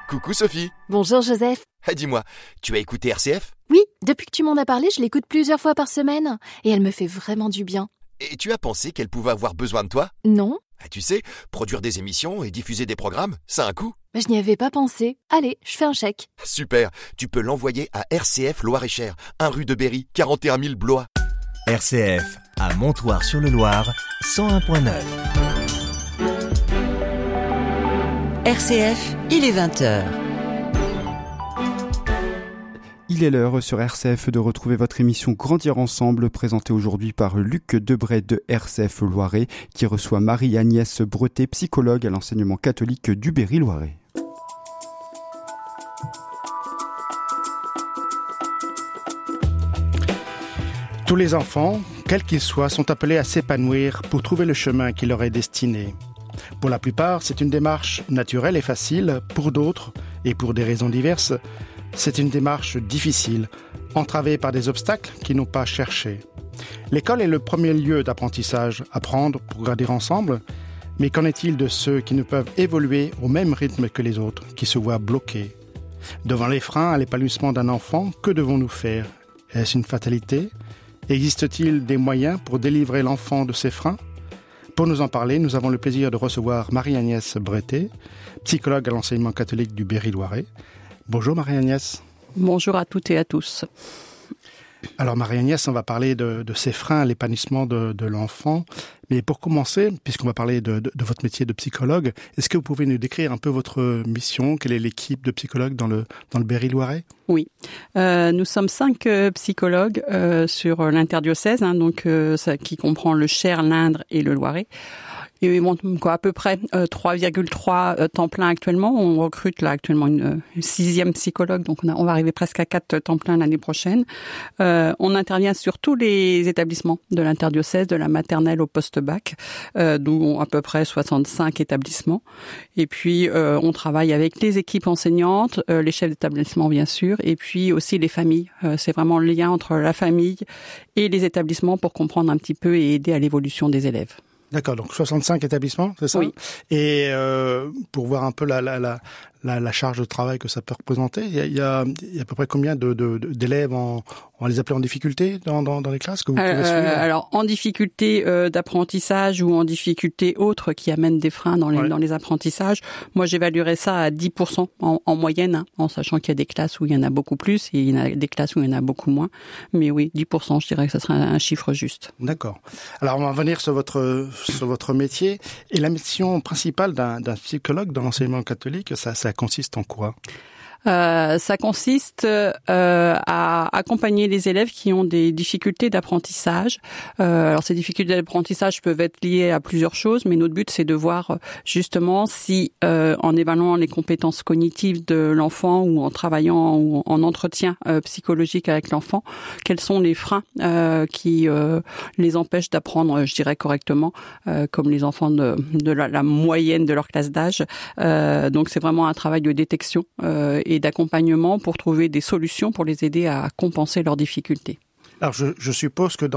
Coucou Sophie. Bonjour Joseph. Ah, dis-moi, tu as écouté RCF ? Oui, depuis que tu m'en as parlé, je l'écoute plusieurs fois par semaine. Et elle me fait vraiment du bien. Et tu as pensé qu'elle pouvait avoir besoin de toi ? Non, Ah, tu sais, produire des émissions et diffuser des programmes, ça a un coût. je n'y avais pas pensé. Allez, je fais un chèque. Super, tu peux l'envoyer à RCF Loir-et-Cher, 1 rue de Berry, 41 000 Blois. RCF à Montoire-sur-le-Loir, 101.9. RCF, il est 20h. Il est l'heure sur RCF de retrouver votre émission Grandir Ensemble, présentée aujourd'hui par Luc Debray de RCF Loiret, qui reçoit Marie-Agnès Bretet, psychologue à l'enseignement catholique du Berry-Loiret. Tous les enfants, quels qu'ils soient, sont appelés à s'épanouir pour trouver le chemin qui leur est destiné. Pour la plupart, c'est une démarche naturelle et facile. Pour d'autres, et pour des raisons diverses, c'est une démarche difficile, entravée par des obstacles qu'ils n'ont pas cherchés. L'école est le premier lieu d'apprentissage, apprendre pour grandir ensemble. Mais qu'en est-il de ceux qui ne peuvent évoluer au même rythme que les autres, qui se voient bloqués ? Devant les freins à l'épanouissement d'un enfant, que devons-nous faire ? Est-ce une fatalité ? Existe-t-il des moyens pour délivrer l'enfant de ces freins ? Pour nous en parler, nous avons le plaisir de recevoir Marie-Agnès Bretet, psychologue à l'enseignement catholique du Berry-Loiret. Bonjour Marie-Agnès. Bonjour à toutes et à tous. Alors Marie-Agnès, on va parler de ces freins à l'épanouissement de l'enfant. Mais pour commencer, puisqu'on va parler de votre métier de psychologue, est-ce que vous pouvez nous décrire un peu votre mission ? Quelle est l'équipe de psychologues dans le Berry-Loiret ? Oui, nous sommes 5 psychologues sur l'interdiocèse, qui comprend le Cher, l'Indre et le Loiret. Et bon, à peu près 3,3 temps plein actuellement. On recrute là actuellement une 6e psychologue, donc on va arriver presque à 4 temps plein l'année prochaine. On intervient sur tous les établissements de l'interdiocèse, de la maternelle au post-bac, d'où à peu près 65 établissements. Et puis on travaille avec les équipes enseignantes, les chefs d'établissement bien sûr, et puis aussi les familles. C'est vraiment le lien entre la famille et les établissements pour comprendre un petit peu et aider à l'évolution des élèves. D'accord, donc 65 établissements, c'est ça ? Oui. Et pour voir un peu la charge de travail que ça peut représenter, il y a à peu près combien d'élèves on va les appeler en difficulté dans les classes que vous pouvez suivre ? Alors en difficulté d'apprentissage ou en difficulté autre qui amène des freins dans les apprentissages, moi j'évaluerais ça à 10% en moyenne, en sachant qu'il y a des classes où il y en a beaucoup plus et il y en a des classes où il y en a beaucoup moins. Mais oui, 10%, je dirais que ça serait un chiffre juste. D'accord. Alors on va revenir sur votre métier. Et la mission principale d'un psychologue dans l'enseignement catholique, ça consiste en quoi ? Ça consiste à accompagner les élèves qui ont des difficultés d'apprentissage. Alors ces difficultés d'apprentissage peuvent être liées à plusieurs choses, mais notre but c'est de voir justement si en évaluant les compétences cognitives de l'enfant ou en travaillant ou en entretien psychologique avec l'enfant, quels sont les freins qui les empêchent d'apprendre, je dirais correctement, comme les enfants de la moyenne de leur classe d'âge. Donc c'est vraiment un travail de détection et d'accompagnement pour trouver des solutions pour les aider à compenser leurs difficultés. Alors je suppose que